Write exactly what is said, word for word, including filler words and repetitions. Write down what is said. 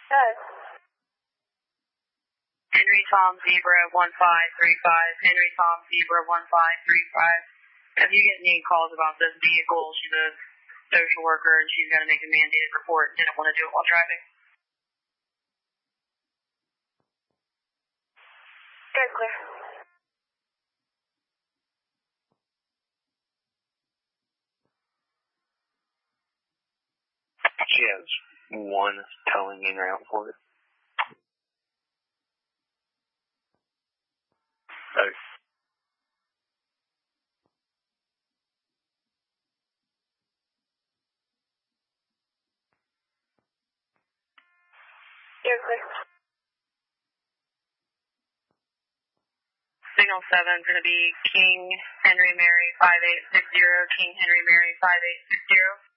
Good. Henry Tom Zebra one five three five. Henry Tom Zebra one five three five. If you get any calls about this vehicle, she's a social worker and she's got to make a mandated report. Didn't want to do it while driving. Good, clear. She has one towing in or out for it. Oh. You're clear. Signal seven is going to be King Henry Mary five eight six zero. King Henry Mary five eight six zero.